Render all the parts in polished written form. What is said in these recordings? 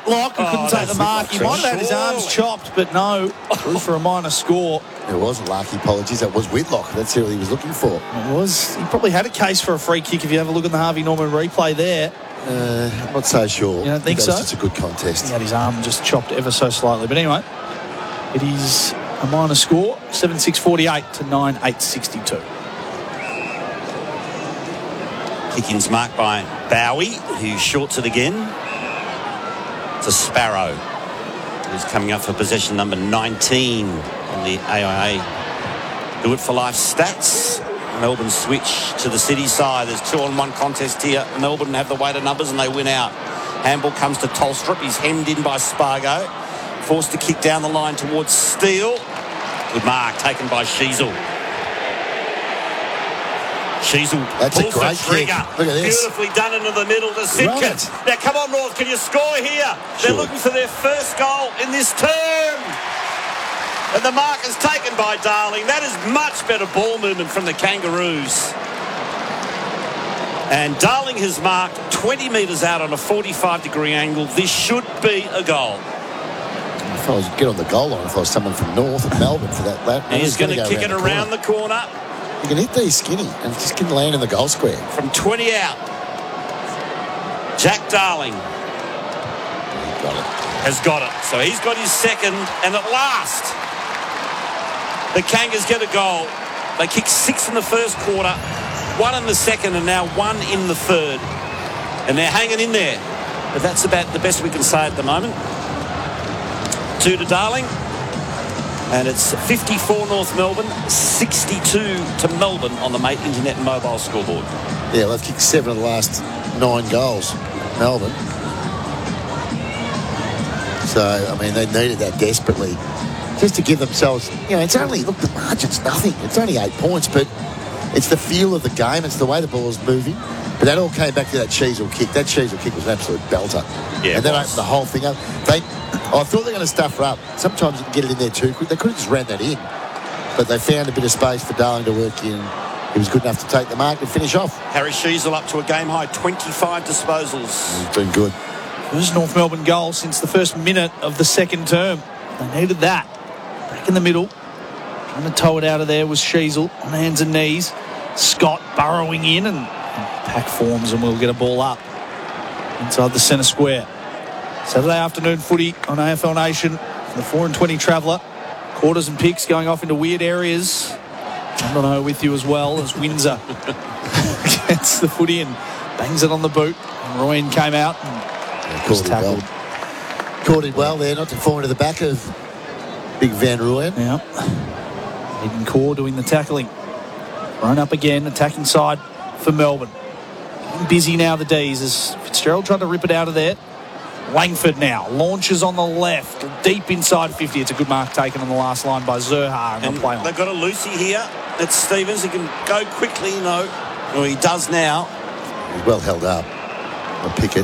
Whitlock, who couldn't take the mark. He might have had his arms chopped, but no, through for a minor score. It wasn't Larky, apologies. That was Whitlock. That's who he was looking for. It was. He probably had a case for a free kick if you have a look at the Harvey Norman replay there. I'm not so sure. You don't think so? It's a good contest. He had his arm just chopped ever so slightly. But anyway, it is a minor score, 7-6-48 to 9-8-62. Kicking's marked by Bowie, who shorts it again. It's a Sparrow, who's coming up for possession number 19 on the AIA Do It For Life stats. Melbourne switch to the City side. There's 2-on-1 contest here. Melbourne have the weight of numbers and they win out. Handball comes to Tolstrup. He's hemmed in by Spargo. Forced to kick down the line towards Steele. Good mark taken by Sheasel. Sheasel That's pulls a great the trigger. kick. Look at this. Beautifully done into the middle to Simpkins. Now come on, North, can you score here? They're looking for their first goal in this term. And the mark is taken by Darling. That is much better ball movement from the Kangaroos. And Darling has marked 20 metres out on a 45-degree angle. This should be a goal. If I was get on the goal line, if I was someone from North of Melbourne for that lap. And he's going to kick it around the corner. You can hit these skinny and just can land in the goal square. From 20 out. Jack Darling has got it. So he's got his second, and at last the Kangas get a goal. They kicked 6 in the first quarter, 1 in the second, and now 1 in the third. And they're hanging in there. But that's about the best we can say at the moment. 2 to Darling. And it's 54 North Melbourne, 62 to Melbourne on the Mate Internet and Mobile scoreboard. Yeah, they've kicked 7 of the last 9 goals, Melbourne. So, I mean, they needed that desperately. Just to give themselves, you know, it's only, look, the margin's nothing. It's only 8 points, but it's the feel of the game. It's the way the ball's moving. But that all came back to that Sheasel kick. That Sheasel kick was an absolute belter. Yeah, and that opened the whole thing up. I thought they were going to stuff her up. Sometimes you can get it in there too quick. They could have just ran that in. But they found a bit of space for Darling to work in. He was good enough to take the mark and finish off. Harry Sheasel up to a game-high 25 disposals. He's been good. First North Melbourne goal since the first minute of the second term. They needed that. Back in the middle. Trying to tow it out of there was Sheasel on hands and knees. Scott burrowing in and pack forms and we'll get a ball up inside the centre square. Saturday afternoon footy on AFL Nation. The 4 and 20 traveller. Quarters and picks going off into weird areas. I don't know with you as well as Windsor gets the footy and bangs it on the boot. And Royan came out and was tackled. Caught it well there, not to fall into the back of Big Van Rooyen. Yeah. Eden Core doing the tackling. Thrown up again, attacking side for Melbourne. Getting busy now, the D's, as Fitzgerald tried to rip it out of there. Langford now launches on the left, deep inside 50. It's a good mark taken on the last line by Zurhaar. And they've got a Lucy here. It's Stevens. He can go quickly, or he does now. He's well held up. A Pickett.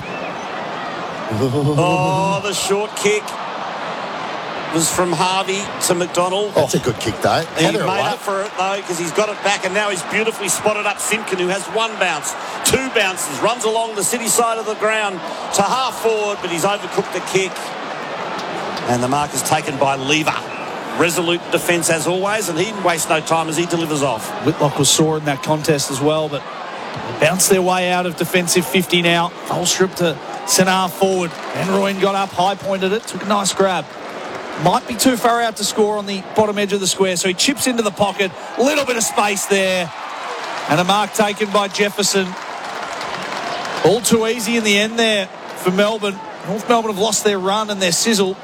Oh, the short kick was from Harvey to McDonald. That's a good kick, though. He made up for it, though, because he's got it back, and now he's beautifully spotted up Simpkin, who has 1 bounce, 2 bounces, runs along the City side of the ground to half forward, but he's overcooked the kick. And the mark is taken by Lever. Resolute defence, as always, and he didn't waste no time as he delivers off. Whitlock was sore in that contest as well, but they bounced their way out of defensive 50 now. Tolstrup to centre half forward. Van Rooyen got up, high-pointed it, took a nice grab. Might be too far out to score on the bottom edge of the square, so he chips into the pocket. A little bit of space there. And a mark taken by Jefferson. All too easy in the end there for Melbourne. North Melbourne have lost their run and their sizzle.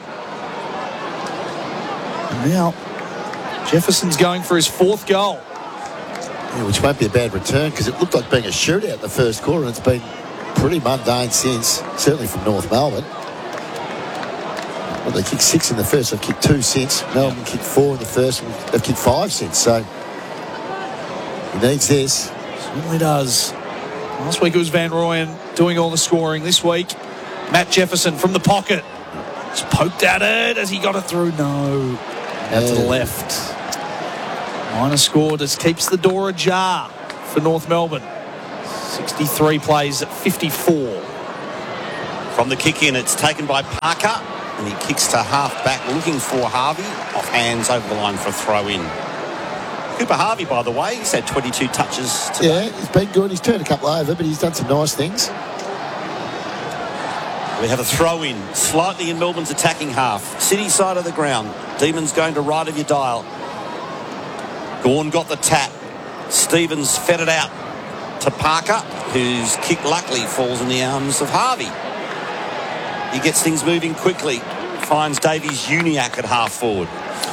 And now Jefferson's going for his 4th goal. Yeah, which won't be a bad return because it looked like being a shootout in the first quarter, and it's been pretty mundane since, certainly from North Melbourne. Well, they kicked 6 in the first. They've kicked 2 since. Melbourne kicked 4 in the first. And they've kicked 5 since. So he needs this. Certainly does. Last week it was Van Rooyen doing all the scoring. This week, Matt Jefferson from the pocket. Just poked at it as he got it through. No. Out to the left. Minor score just keeps the door ajar for North Melbourne. 63 plays at 54. From the kick in, it's taken by Parker, and he kicks to half back, looking for Harvey. Off hands over the line for a throw in. Cooper Harvey, by the way, he's had 22 touches today. Yeah, he's been good. He's turned a couple over, but he's done some nice things. We have a throw in, slightly in Melbourne's attacking half. City side of the ground. Demons going to right of your dial. Gawn got the tap. Stevens fed it out to Parker, whose kick luckily falls in the arms of Harvey. He gets things moving quickly. Finds Davies Uniacke at half forward.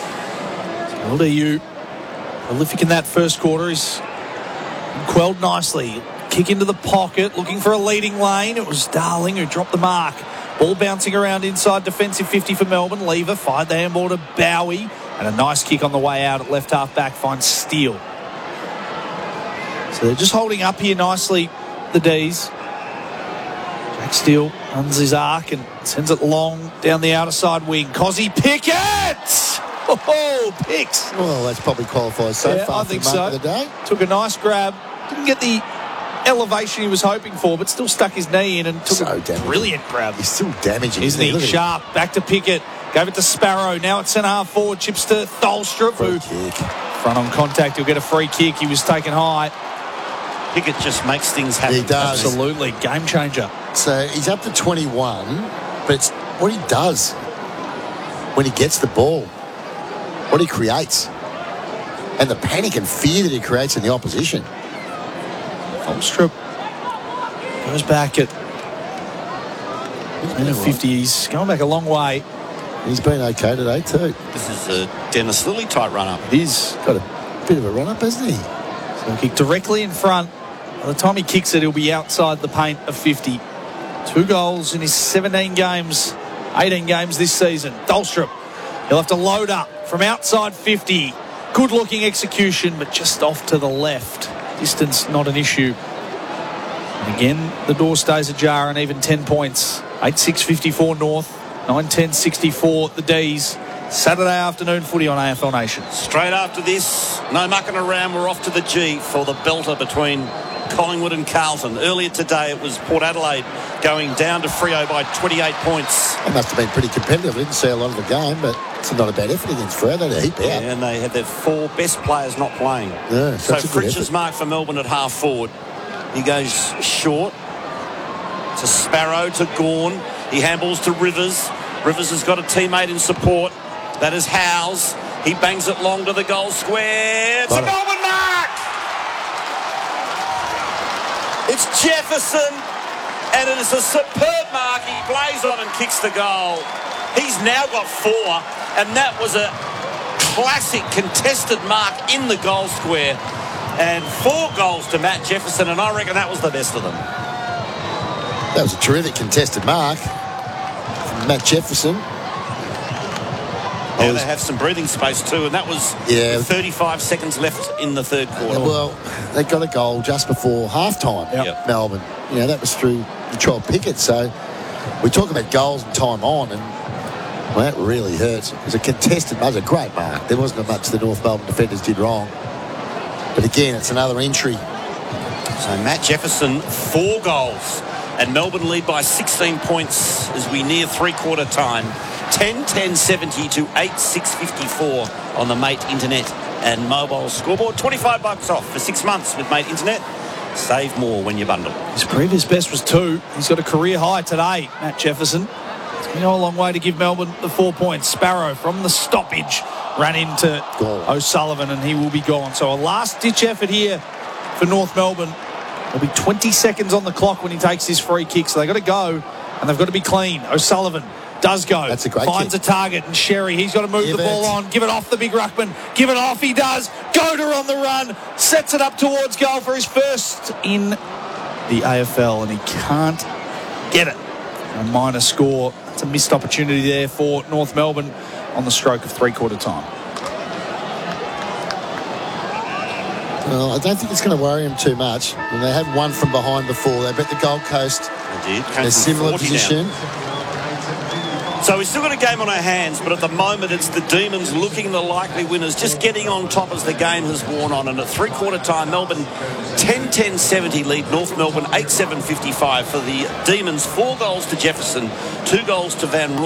LDU prolific in that first quarter. He's quelled nicely. Kick into the pocket, looking for a leading lane. It was Darling who dropped the mark. Ball bouncing around inside defensive 50 for Melbourne. Lever fired the handball to Bowie. And a nice kick on the way out at left half back finds Steele. So they're just holding up here nicely, the D's. Jack Steele runs his arc and sends it long down the outer side wing. Cozzy Pickett! Oh, picks. Well, that's probably qualified so far for the mark of the day. Took a nice grab. Didn't get the elevation he was hoping for, but still stuck his knee in and took a brilliant grab. He's still damaging, isn't he? Sharp. Back to Pickett. Gave it to Sparrow. Now at centre half forward. Chips to Tholstrup. Free kick. Front on contact. He'll get a free kick. He was taken high. Pickett just makes things happen. He does. Absolutely. Game changer. So he's up to 21, but it's what he does when he gets the ball, what he creates, and the panic and fear that he creates in the opposition. Tholstrup goes back at 50. He's going back a long way. He's been okay today too. This is a Dennis Lilly type run-up. It is. Got a bit of a run-up, hasn't he? So kick directly in front. By the time he kicks it, he'll be outside the paint of 50. 2 goals in his 17 games, 18 games this season. Tholstrup, he'll have to load up from outside 50. Good-looking execution, but just off to the left. Distance not an issue. And again, the door stays ajar and even 10 points. 8-6-54 North, 9-10-64 the D's. Saturday afternoon footy on AFL Nation. Straight after this, no mucking around, we're off to the G for the belter between Collingwood and Carlton. Earlier today it was Port Adelaide going down to Freo by 28 points. It must have been pretty competitive. I didn't see a lot of the game, but it's not a bad effort against Freo. They had a heap out. Yeah, and they had their 4 best players not playing. Yeah, so Fritsch is marked for Melbourne at half forward. He goes short to Sparrow, to Gawn. He handballs to Rivers. Rivers has got a teammate in support. That is Howes. He bangs it long to the goal square. It's a Melbourne mark! It's Jefferson, and it is a superb mark. He plays on and kicks the goal. He's now got 4, and that was a classic contested mark in the goal square. And 4 goals to Matt Jefferson, and I reckon that was the best of them. That was a terrific contested mark from Matt Jefferson. Now they have some breathing space too, and that was 35 seconds left in the third quarter. Well, they got a goal just before halftime. Melbourne. You know, that was through the trial Pickett. So we talk about goals and time on, and well, that really hurts. It was a contested mark. It was a great mark. There wasn't much the North Melbourne defenders did wrong. But again, it's another entry. So Matt Jefferson, 4 goals, and Melbourne lead by 16 points as we near three-quarter time. 10-10-70 to 8-6-54 on the Mate Internet and mobile scoreboard. $25 off for 6 months with Mate Internet. Save more when you bundle. His previous best was 2. He's got a career high today, Matt Jefferson. It's going to go a long way to give Melbourne the 4 points. Sparrow from the stoppage ran into O'Sullivan and he will be gone. So a last-ditch effort here for North Melbourne. There'll be 20 seconds on the clock when he takes this free kick. So they've got to go and they've got to be clean. O'Sullivan does go. That's a great Finds kick. a target, and Sherry, he's got to move the ball on. Give it off the big ruckman. Give it off, he does. Goder on the run. Sets it up towards goal for his first in the AFL, and he can't get it. A minor score. It's a missed opportunity there for North Melbourne on the stroke of three-quarter time. Well, I don't think it's going to worry him too much. And they have won from behind before. They bet the Gold Coast They did. in a similar position. So we've still got a game on our hands, but at the moment it's the Demons looking the likely winners, just getting on top as the game has worn on. And at three-quarter time, Melbourne 10-10-70 lead North Melbourne 8-7-55 for the Demons. 4 goals to Jefferson, 2 goals to Van Roy.